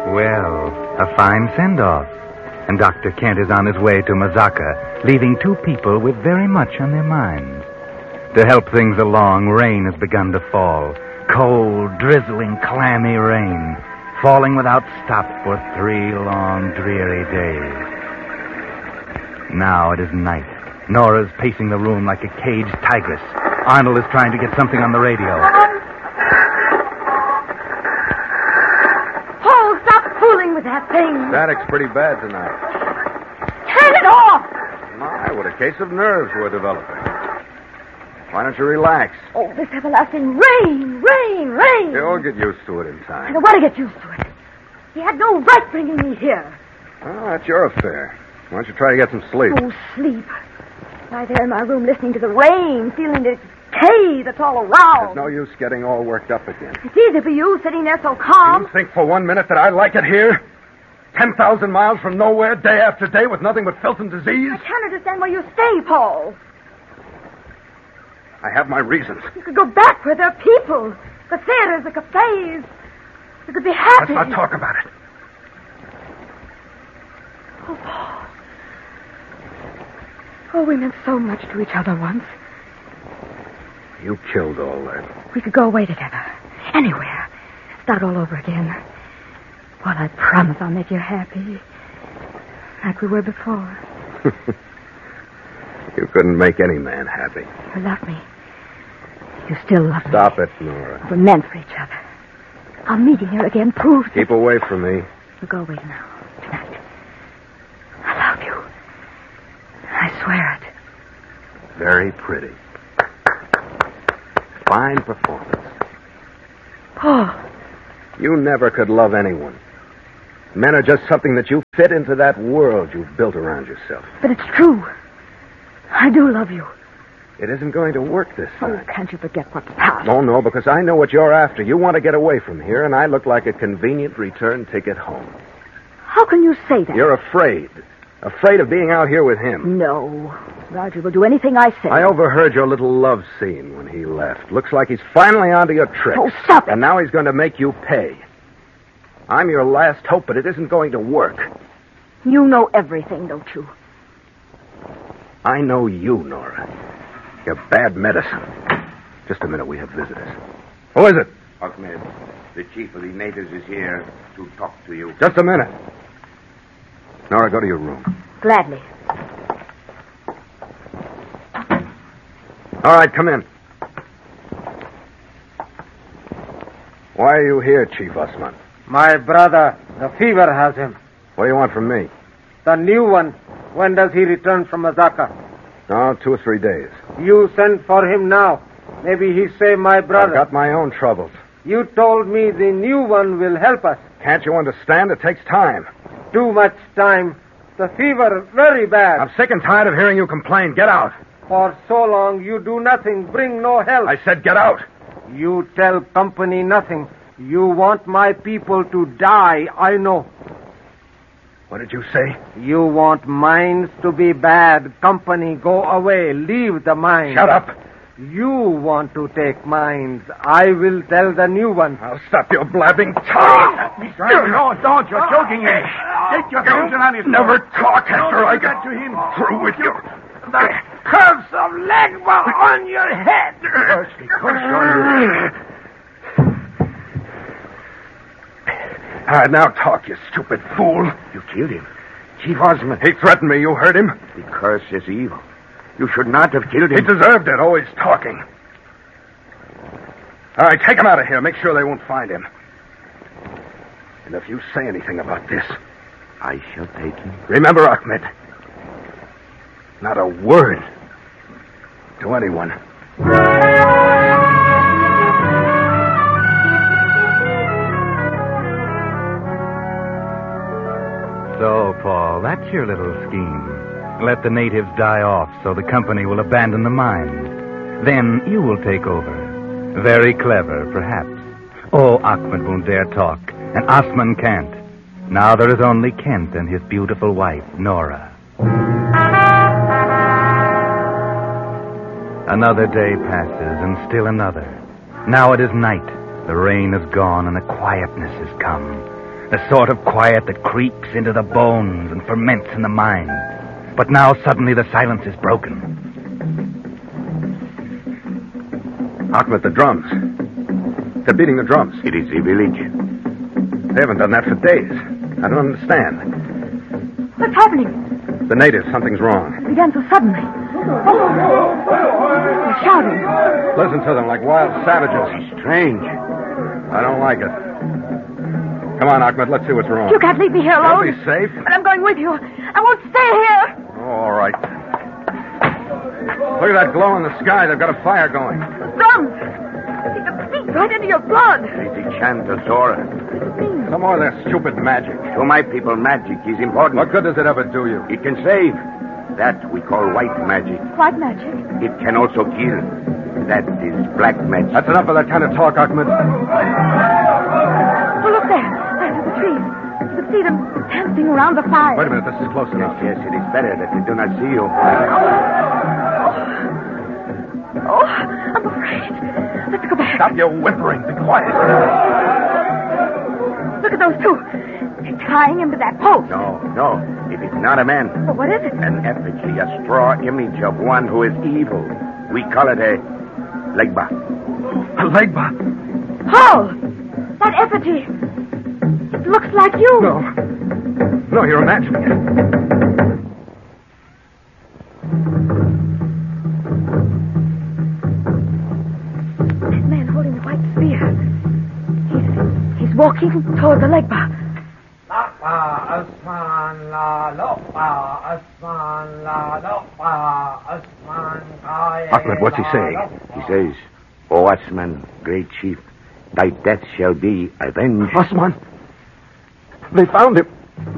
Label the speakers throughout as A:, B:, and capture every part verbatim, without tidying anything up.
A: Well, a fine send-off. And Doctor Kent is on his way to Mazaka, leaving two people with very much on their minds. To help things along, rain has begun to fall. Cold, drizzling, clammy rain, falling without stop for three long, dreary days. Now it is night. Nora's pacing the room like a caged tigress. Arnold is trying to get something on the radio.
B: Paul, stop fooling with that thing.
C: Static's pretty bad tonight.
B: Turn it off.
C: My, what a case of nerves we're developing. Why don't you relax?
B: Oh, this everlasting rain, rain, rain.
C: You'll get used to it in
B: I
C: time.
B: don't want to get used to it. He had no right bringing me here.
C: Well, that's your affair. Why don't you try to get some sleep?
B: Oh, sleep. Lie there in my room listening to the rain, feeling the decay that's all around.
C: There's no use getting all worked up again.
B: It's easy for you sitting there so calm.
C: You think for one minute that I like it here? Ten thousand miles from nowhere, day after day, with nothing but filth and disease?
B: I can't understand why you stay, Paul.
C: I have my reasons.
B: You could go back where there are people. The theaters, the cafes. You could be happy.
C: Let's not talk about it.
B: Oh, Paul. Oh, we meant so much to each other once.
C: You killed all that.
B: We could go away together. Anywhere. Start all over again. Well, I promise I'll make you happy. Like we were before.
C: You couldn't make any man happy.
B: You love me. You still love me.
C: Stop it, Nora.
B: We're meant for each other. Our meeting here again proves
C: Keep away from me.
B: We'll go away now. Tonight. I love you. I swear it.
C: Very pretty. Fine performance.
B: Paul.
C: You never could love anyone. Men are just something that you fit into that world you've built around yourself.
B: But it's true. I do love you.
C: It isn't going to work this
B: Oh,
C: time.
B: can't you forget what's past?
C: Oh, no, because I know what you're after. You want to get away from here, and I look like a convenient return ticket home.
B: How can you say that?
C: You're afraid. Afraid of being out here with him.
B: No. Roger will do anything I say.
C: I overheard your little love scene when he left. Looks like he's finally onto your tricks.
B: Oh, stop it.
C: And now he's going to make you pay. I'm your last hope, but it isn't going to work.
B: You know everything, don't you?
C: I know you, Nora. You're bad medicine. Just a minute, we have visitors. Who is it?
D: Ahmed, the chief of the natives is here to talk to you.
C: Just a minute. Nora, go to your room.
B: Gladly.
C: All right, come in. Why are you here, Chief Usman?
E: My brother, the fever has him.
C: What do you want from me?
E: The new one. When does he return from Mazaka?
C: Oh, two or three days.
E: You send for him now. Maybe he save my brother.
C: I've got my own troubles.
E: You told me the new one will help us.
C: Can't you understand? It takes time.
E: Too much time. The fever very bad.
C: I'm sick and tired of hearing you complain. Get out.
E: For so long you do nothing, bring no help.
C: I said get out.
E: You tell company nothing. You want my people to die, I know.
C: What did you say?
E: You want mines to be bad. Company, go away. Leave the mines.
C: Shut up.
E: You want to take mines. I will tell the new one.
C: I'll stop your blabbing tongue.
D: No, don't. You're choking him. Take your hands on his
C: Never talk after I get
D: to him.
C: through with you.
D: The curse of Legba on your head. Curse, the curse on your head.
C: All right, now talk, you stupid fool.
D: You killed him. Chief Osman.
C: He threatened me. You heard him?
D: The curse is evil. You should not have killed
C: He
D: him.
C: deserved it, always talking. All right, take him out of here. Make sure they won't find him. And if you say anything about this,
D: I shall take him.
C: remember, Ahmed, not a word to anyone.
A: So, Paul, that's your little scheme. Let the natives die off so the company will abandon the mines. Then you will take over. Very clever, perhaps. Oh, Ahmed won't dare talk, and Osman can't. Now there is only Kent and his beautiful wife, Nora. Another day passes, and still another. Now it is night. The rain is gone, and a quietness has come. The sort of quiet that creeps into the bones and ferments in the mind. But now suddenly the silence is broken.
C: Ahmed, the drums. They're beating the drums.
F: It is the village.
C: They haven't done that for days. I don't understand.
B: What's happening?
C: The natives, something's wrong.
B: It began so suddenly. Oh, they're shouting.
C: Listen to them like wild savages.
F: Strange.
C: I don't like it. Come on, Ahmed, let's see what's wrong.
B: You can't leave me here alone.
C: Don't be safe.
B: But I'm going with you. I won't stay here.
C: Oh, all right. Look at that glow in the sky. They've got a fire going.
B: Drums. They can sneak right into your blood.
F: It is the chant of Zora.
C: Some more of their stupid magic.
F: To my people, magic is important.
C: What good does it ever do you?
F: It can save. That we call white magic.
B: White magic.
F: It can also kill. That is black magic.
C: That's enough of that kind of talk, Ahmed.
B: Oh, look there. There to the trees. You can see them dancing around the fire.
C: Wait a minute, this is close enough.
F: Yes, it is better that they do not see you.
B: Oh, I'm afraid. Let's go back.
C: Stop your whimpering. Be quiet.
B: Look at those two. They're tying him to that post.
F: No, no. It is not a man.
B: Well, what is it?
F: An effigy, a straw image of one who is evil. We call it a legba.
C: A legba?
B: Paul! That effigy. It looks like you.
C: No. No, you're imagining it.
B: That man holding the white spear. He's, he's walking toward the legba.
C: Ahmed, what's he saying?
F: He says, O Asman, great chief, thy death shall be avenged.
C: Osman. They found him.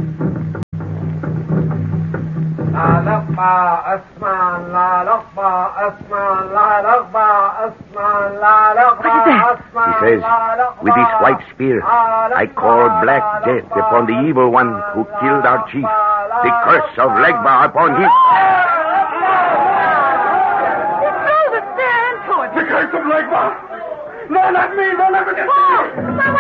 E: La lakba Asman, la lakba Asman, la lakba Asman, la lakba Asman.
F: He says, with this white spear, I call black death upon the evil one who killed our chief. The curse of Legba upon him.
B: He threw the spear into it.
C: The curse of Legba! No, not me! No, let me get
B: Paul! My